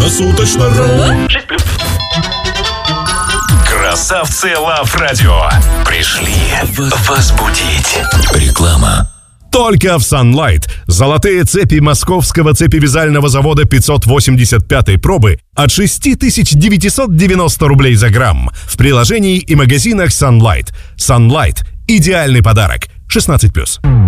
Круглосуточно. 6+. Красавцы Лав Радио пришли возбудить. Реклама. Только в Sunlight. Золотые цепи московского цепевязального завода 585-й пробы от 6990 рублей за грамм. В приложении и магазинах Sunlight. Sunlight – идеальный подарок. 16+.